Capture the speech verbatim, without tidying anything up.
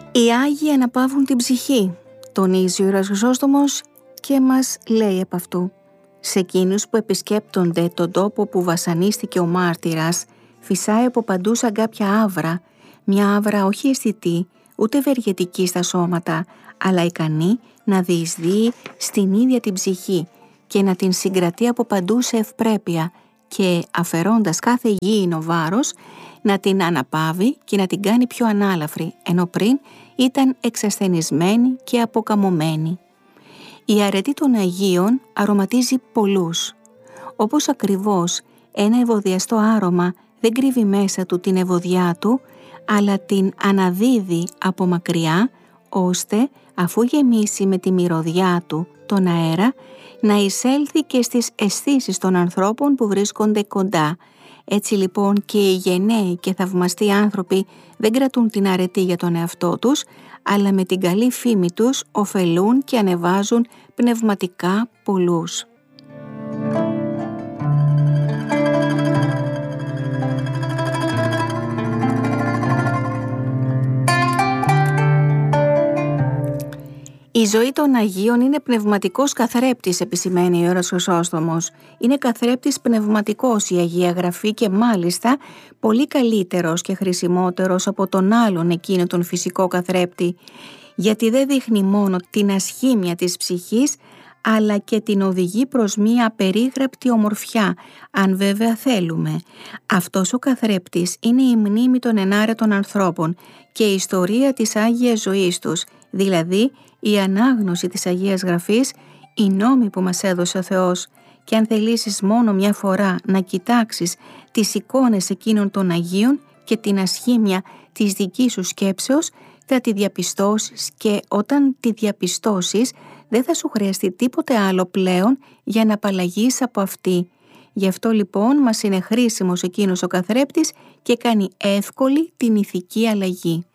Οι Άγιοι αναπαύουν την ψυχή, τονίζει ο Ιερός Χρυσόστομος και μας λέει επ' αυτού. Σε εκείνους που επισκέπτονται τον τόπο που βασανίστηκε ο μάρτυρας, φυσάει από παντού σαν κάποια άβρα, μια άβρα όχι αισθητή, ούτε ευεργετική στα σώματα, αλλά ικανή να διεισδύει στην ίδια την ψυχή και να την συγκρατεί από παντού σε ευπρέπεια και αφαιρώντας κάθε γήινο βάρος να την αναπαύει και να την κάνει πιο ανάλαφρη, ενώ πριν ήταν εξασθενισμένη και αποκαμωμένη. Η αρετή των Αγίων αρωματίζει πολλούς. Όπως ακριβώς ένα ευωδιαστό άρωμα δεν κρύβει μέσα του την ευωδιά του, αλλά την αναδίδει από μακριά, ώστε αφού γεμίσει με τη μυρωδιά του τον αέρα, να εισέλθει και στις αισθήσεις των ανθρώπων που βρίσκονται κοντά. Έτσι λοιπόν και οι γενναίοι και θαυμαστοί άνθρωποι δεν κρατούν την αρετή για τον εαυτό τους, αλλά με την καλή φήμη τους ωφελούν και ανεβάζουν πνευματικά πολλούς. Η ζωή των Αγίων είναι πνευματικός καθρέπτης, επισημαίνει ο Ιερός Χρυσόστομος. Είναι καθρέπτης πνευματικός η Αγία Γραφή και μάλιστα πολύ καλύτερος και χρησιμότερος από τον άλλον εκείνο τον φυσικό καθρέπτη, γιατί δεν δείχνει μόνο την ασχήμια της ψυχής, αλλά και την οδηγεί προς μία απερίγραπτη ομορφιά, αν βέβαια θέλουμε. Αυτός ο καθρέπτης είναι η μνήμη των ενάρετων ανθρώπων και η ιστορία της Άγιας ζωής τους, δηλαδή η ανάγνωση της Αγίας Γραφής, οι νόμοι που μας έδωσε ο Θεός. Και αν θελήσεις μόνο μια φορά να κοιτάξεις τις εικόνες εκείνων των Αγίων και την ασχήμια της δικής σου σκέψεως, θα τη διαπιστώσεις και όταν τη διαπιστώσεις δεν θα σου χρειαστεί τίποτε άλλο πλέον για να απαλλαγείς από αυτή. Γι' αυτό λοιπόν μας είναι χρήσιμος εκείνος ο καθρέπτης και κάνει εύκολη την ηθική αλλαγή.